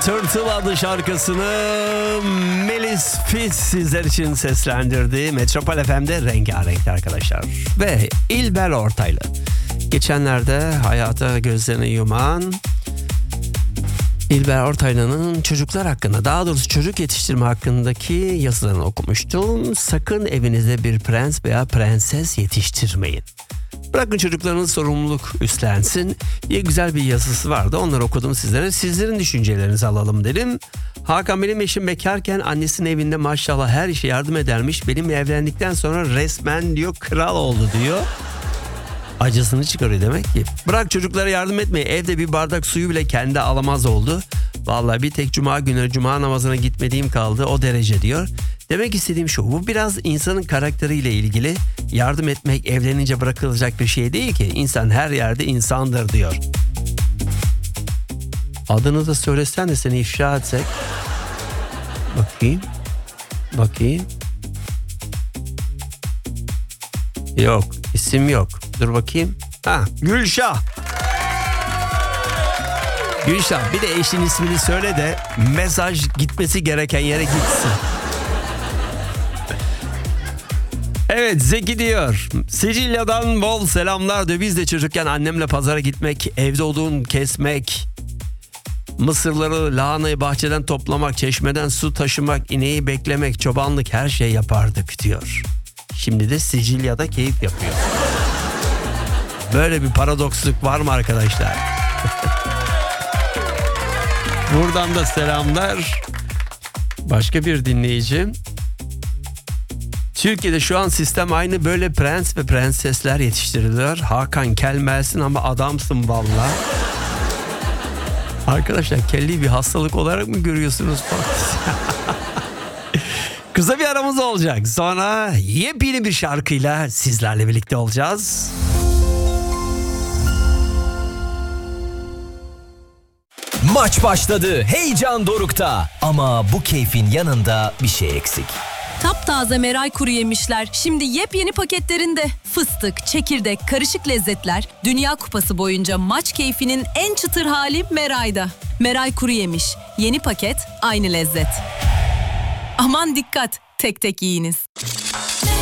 Tırtıl adlı şarkısını Melis Fit sizler için seslendirdi. Metropol FM'de rengarenk arkadaşlar. Ve İlber Ortaylı. Geçenlerde hayata gözlerini yuman İlber Ortaylı'nın çocuklar hakkında, daha doğrusu çocuk yetiştirme hakkındaki yazılarını okumuştum. Sakın evinize bir prens veya prenses yetiştirmeyin. Bırakın çocuklarınız sorumluluk üstlensin diye güzel bir yazısı vardı. Onları okudum sizlere. Sizlerin düşüncelerinizi alalım dedim. Hakan, benim eşim bekarken annesinin evinde maşallah her işe yardım edermiş. Benimle evlendikten sonra resmen diyor kral oldu diyor. Acısını çıkarıyor demek ki. Bırak çocuklara yardım etmeyi, evde bir bardak suyu bile kendi alamaz oldu. Vallahi bir tek cuma günü cuma namazına gitmediğim kaldı, o derece diyor. Demek istediğim şu, bu biraz insanın karakteriyle ilgili. Yardım etmek evlenince bırakılacak bir şey değil ki. İnsan her yerde insandır diyor. Adını da söylesen de seni ifşa etsek. Bakayım. Yok, isim yok. Dur bakayım. Gülşah. Gülşah, bir de eşin ismini söyle de mesaj gitmesi gereken yere gitsin. Evet, Zeki diyor. Sicilya'dan bol selamlar diyor. Biz de çocukken annemle pazara gitmek, evde odun kesmek, mısırları, lahanayı bahçeden toplamak, çeşmeden su taşımak, ineği beklemek, çobanlık, her şey yapardık diyor. Şimdi de Sicilya'da keyif yapıyor. Böyle bir paradoksluk var mı arkadaşlar? Buradan da selamlar. Başka bir dinleyici. Türkiye'de şu an sistem aynı, böyle prens ve prensesler yetiştiriliyor. Hakan, kelmelsin ama adamsın valla. Arkadaşlar, kelliyi bir hastalık olarak mı görüyorsunuz? Kısa bir aramız olacak. Sonra yepyeni bir şarkıyla sizlerle birlikte olacağız. Maç başladı. Heyecan dorukta. Ama bu keyfin yanında bir şey eksik. Taptaze Meray kuru yemişler şimdi yepyeni paketlerinde. Fıstık, çekirdek, karışık lezzetler. Dünya Kupası boyunca maç keyfinin en çıtır hali Meray'da. Meray kuru yemiş. Yeni paket, aynı lezzet. Aman dikkat, tek tek yiyiniz.